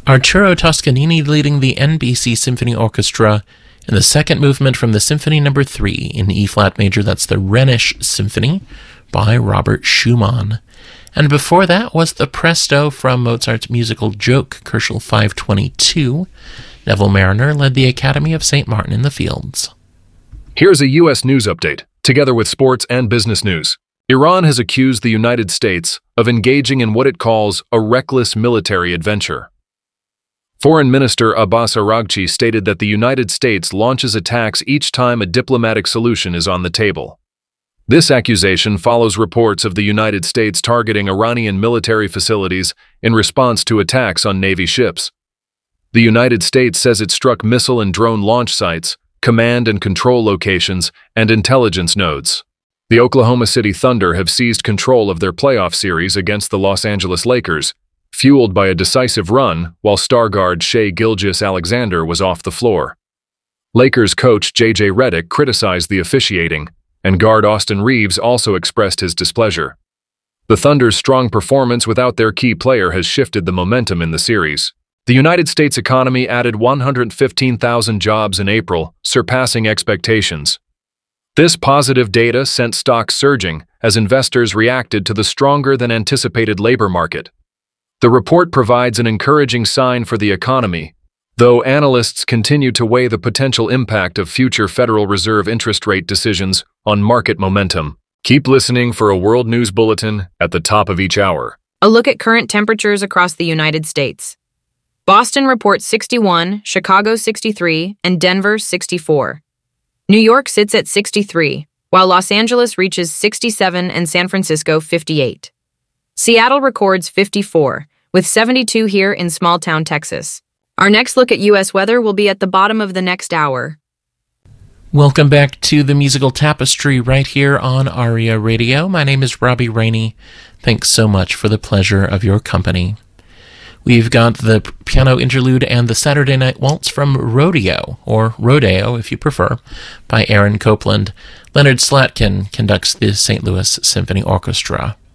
Arturo Toscanini leading the NBC Symphony Orchestra in the second movement from the Symphony No. 3 in E-flat major. That's the Rhenish Symphony by Robert Schumann. And before that was the Presto from Mozart's musical Joke, Koelschel 522. Neville Mariner led the Academy of St. Martin in the Fields. Here's a U.S. news update, together with sports and business news. Iran has accused the United States of engaging in what it calls a reckless military adventure. Foreign Minister Abbas Araghchi stated that the United States launches attacks each time a diplomatic solution is on the table. This accusation follows reports of the United States targeting Iranian military facilities in response to attacks on Navy ships. The United States says it struck missile and drone launch sites, command and control locations, and intelligence nodes. The Oklahoma City Thunder have seized control of their playoff series against the Los Angeles Lakers, fueled by a decisive run while star guard Shai Gilgeous-Alexander was off the floor. Lakers coach J.J. Redick criticized the officiating, and guard Austin Reeves also expressed his displeasure. The Thunder's strong performance without their key player has shifted the momentum in the series. The United States economy added 115,000 jobs in April, surpassing expectations. This positive data sent stocks surging as investors reacted to the stronger-than-anticipated labor market. The report provides an encouraging sign for the economy, though analysts continue to weigh the potential impact of future Federal Reserve interest rate decisions on market momentum. Keep listening for a World News Bulletin at the top of each hour. A look at current temperatures across the United States. Boston reports 61, Chicago 63, and Denver 64. New York sits at 63, while Los Angeles reaches 67 and San Francisco 58. Seattle records 54, with 72 here in small-town Texas. Our next look at U.S. weather will be at the bottom of the next hour. Welcome back to the Musical Tapestry right here on ARIA Radio. My name is Robbie Rainey. Thanks so much for the pleasure of your company. We've got the piano interlude and the Saturday Night Waltz from Rodeo, or Rodeo if you prefer, by Aaron Copland. Leonard Slatkin conducts the St. Louis Symphony Orchestra.